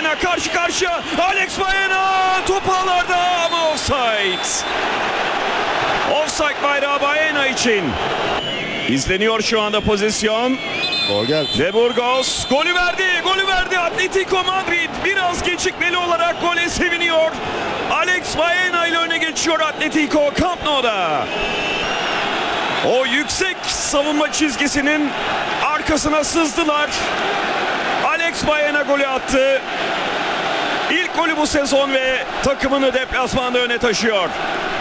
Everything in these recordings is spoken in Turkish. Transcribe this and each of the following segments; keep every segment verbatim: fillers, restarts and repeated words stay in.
Baena karşı karşıya. Alex Baena top ağlarda ama offside. Offside bayrağı Baena için. İzleniyor şu anda pozisyon. Gol geldi. De Burgos golü verdi, golü verdi. Atletico Madrid biraz gecikmeli olarak gole seviniyor. Alex Baena ile öne geçiyor Atletico Camp Nou'da. O yüksek savunma çizgisinin arkasına sızdılar. Alex Baena golü attı. İlk golü bu sezon ve takımını deplasmanda öne taşıyor.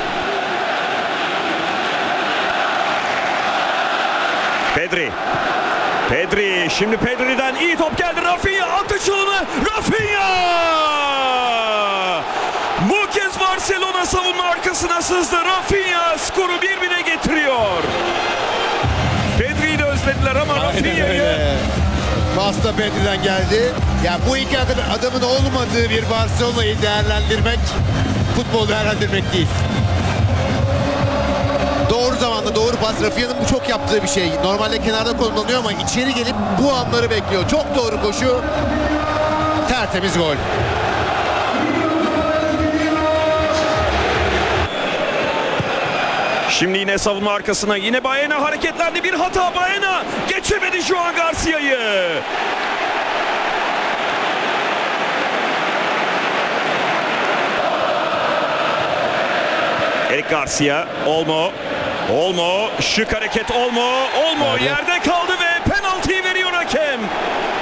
Pedri. Pedri. Şimdi Pedri'den iyi top geldi. Rafinha attı çalımı. Rafinha! Bu kez Barcelona savunma arkasına sızdı. Rafinha skoru bir bire getiriyor. Pedri'yi de özlediler ama Rafinha'yı... Pas da Pedri'den geldi. Ya bu iki adım, adamın olmadığı bir Barcelona'yı değerlendirmek, futbol değerlendirmek değil. Doğru zamanda doğru pas. Rafinha'nın bu çok yaptığı bir şey. Normalde kenarda kullanılıyor ama içeri gelip bu anları bekliyor. Çok doğru koşu. Tertemiz gol. Şimdi yine savunma arkasına. Yine Baena hareketlendi. Bir hata Baena. Geçemedi Joan Garcia'yı. Eric Garcia. Olmo. Olmo. Şık hareket Olmo. Olmo Nerede? yerde kaldı ve penaltıyı veriyor hakem.